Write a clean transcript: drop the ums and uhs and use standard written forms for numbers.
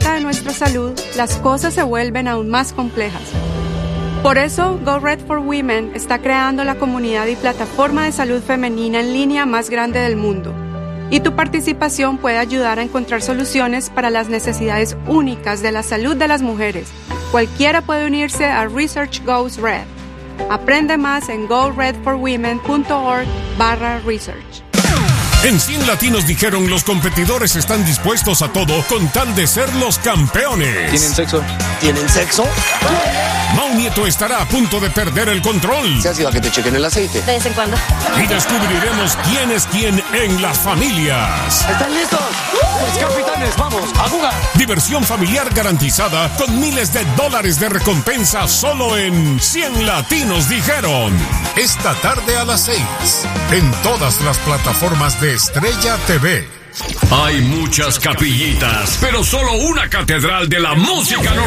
trata de nuestra salud, las cosas se vuelven aún más complejas. Por eso, Go Red for Women está creando la comunidad y plataforma de salud femenina en línea más grande del mundo. Y tu participación puede ayudar a encontrar soluciones para las necesidades únicas de la salud de las mujeres. Cualquiera puede unirse a Research Goes Red. Aprende más en goredforwomen.org/research. En 100 Latinos dijeron: los competidores están dispuestos a todo con tal de ser los campeones. ¿Tienen sexo? ¿Tienen sexo? Mau Nieto estará a punto de perder el control. ¿Se ha sido a que te chequen el aceite? De vez en cuando. Y descubriremos quién es quién en las familias. ¿Están listos? Pues capitanes, vamos a jugar. Diversión familiar garantizada con miles de dólares de recompensa solo en 100 Latinos dijeron. Esta tarde a las 6 en todas las plataformas de Estrella TV. Hay muchas capillitas, pero solo una catedral de la música norteña.